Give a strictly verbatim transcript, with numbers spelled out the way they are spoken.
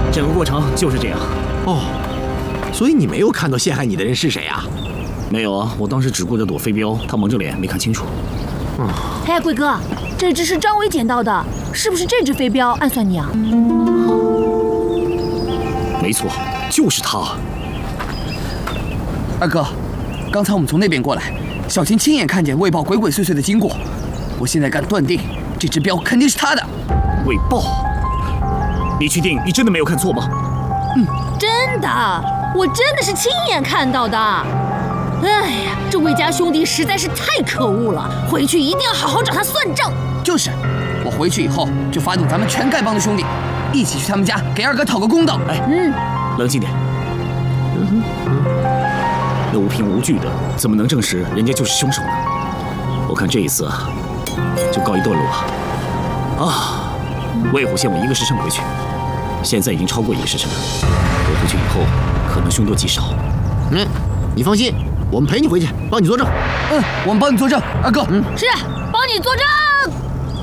整个过程就是这样。 哦，所以你没有看到陷害你的人是谁啊？ 没有啊，我当时只顾着躲飞镖，他蒙着脸没看清楚。 嗯， 哎，贵哥，这只是张伟捡到的，是不是这只飞镖暗算你啊？ 没错，就是他。 二哥，刚才我们从那边过来，小琴亲眼看见魏豹鬼鬼祟祟的经过，我现在敢断定，这只镖肯定是他的。 魏豹，你确定你真的没有看错吗？ 嗯，真的，我真的是亲眼看到的。哎呀，这魏家兄弟实在是太可恶了，回去一定要好好找他算账。 就是，我回去以后就发动咱们全丐帮的兄弟，一起去他们家给二哥讨个公道。 哎，嗯，冷静点。嗯嗯，那无凭无据的，怎么能证实人家就是凶手呢？我看这一次啊，就告一段落吧。啊，魏虎限我一个时辰回去，现在已经超过一个时辰了。我回去以后，可能凶多吉少。 嗯，你放心，我们陪你回去，帮你作证。 嗯，我们帮你作证，二哥。 嗯，是，帮你作证。